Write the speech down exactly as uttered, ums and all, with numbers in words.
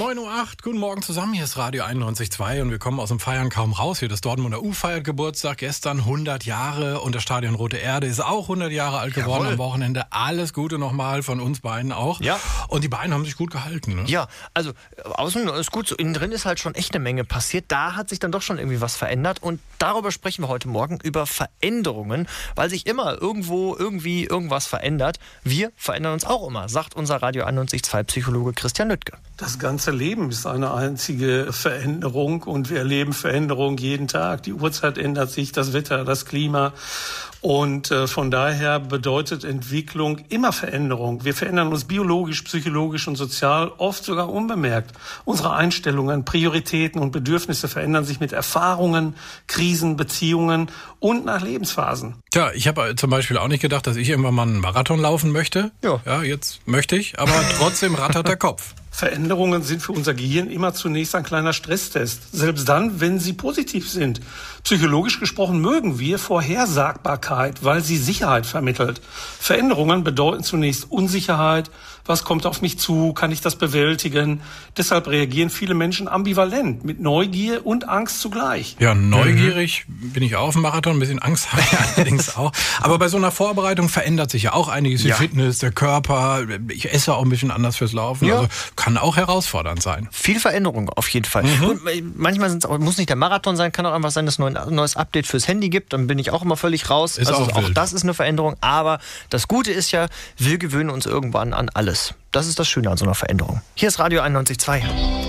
neun Uhr acht, guten Morgen zusammen, hier ist Radio einundneunzig Komma zwei und wir kommen aus dem Feiern kaum raus. Hier das Dortmunder U feiert Geburtstag, gestern hundert Jahre und das Stadion Rote Erde ist auch hundert Jahre alt geworden. Jawohl. Am Wochenende. Alles Gute nochmal von uns beiden auch. Ja. Und die beiden haben sich gut gehalten. Ne? Ja, also außen ist gut, so innen drin ist halt schon echt eine Menge passiert. Da hat sich dann doch schon irgendwie was verändert und darüber sprechen wir heute Morgen, über Veränderungen, weil sich immer irgendwo irgendwie irgendwas verändert. Wir verändern uns auch immer, sagt unser Radio einundneunzig Komma zwei Psychologe Christian Lüttke. Das ganze Leben ist eine einzige Veränderung und wir erleben Veränderung jeden Tag. Die Uhrzeit ändert sich, das Wetter, das Klima und äh, von daher bedeutet Entwicklung immer Veränderung. Wir verändern uns biologisch, psychologisch und sozial, oft sogar unbemerkt. Unsere Einstellungen, Prioritäten und Bedürfnisse verändern sich mit Erfahrungen, Krisen, Beziehungen und nach Lebensphasen. Tja, ich habe zum Beispiel auch nicht gedacht, dass ich irgendwann mal einen Marathon laufen möchte. Ja. Ja, jetzt möchte ich, aber trotzdem rattert der Kopf. Veränderungen sind für unser Gehirn immer zunächst ein kleiner Stresstest, selbst dann, wenn sie positiv sind. Psychologisch gesprochen mögen wir Vorhersagbarkeit, weil sie Sicherheit vermittelt. Veränderungen bedeuten zunächst Unsicherheit. Was kommt auf mich zu? Kann ich das bewältigen? Deshalb reagieren viele Menschen ambivalent, mit Neugier und Angst zugleich. Ja, neugierig mhm. bin ich auch auf dem Marathon, ein bisschen Angst habe ich allerdings auch. Aber bei so einer Vorbereitung verändert sich ja auch einiges. Die Ja. Fitness, der Körper, ich esse auch ein bisschen anders fürs Laufen. Ja. Also kann auch herausfordernd sein. Viel Veränderung auf jeden Fall. Mhm. Und manchmal sind's auch, muss nicht der Marathon sein, kann auch einfach sein, dass es ein neues Update fürs Handy gibt. Dann bin ich auch immer völlig raus. Ist also auch auch wild. das ist eine Veränderung. Aber das Gute ist ja, wir gewöhnen uns irgendwann an alles. Das ist das Schöne an so einer Veränderung. Hier ist Radio einundneunzig Komma zwei.